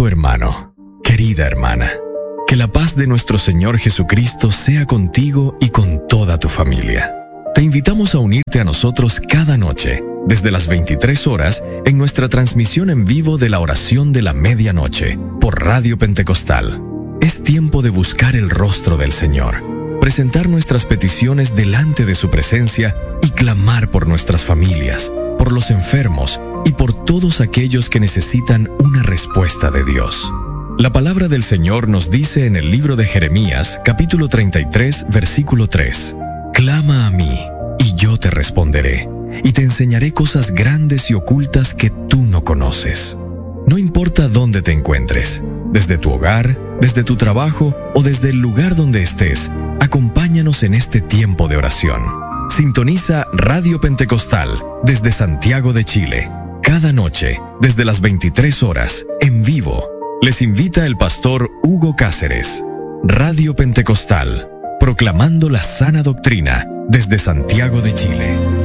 Querido hermano, querida hermana, que la paz de nuestro Señor Jesucristo sea contigo y con toda tu familia. Te invitamos a unirte a nosotros cada noche, desde las 23 horas, en nuestra transmisión en vivo de la oración de la medianoche, por Radio Pentecostal. Es tiempo de buscar el rostro del Señor, presentar nuestras peticiones delante de su presencia y clamar por nuestras familias, por los enfermos y por todos aquellos que necesitan una respuesta de Dios. La palabra del Señor nos dice en el libro de Jeremías, capítulo 33, versículo 3: Clama a mí, y yo te responderé, y te enseñaré cosas grandes y ocultas que tú no conoces. No importa dónde te encuentres, desde tu hogar, desde tu trabajo o desde el lugar donde estés, acompáñanos en este tiempo de oración. Sintoniza Radio Pentecostal desde Santiago de Chile. Cada noche, desde las 23 horas, en vivo, les invita el pastor Hugo Cáceres. Radio Pentecostal, proclamando la sana doctrina desde Santiago de Chile.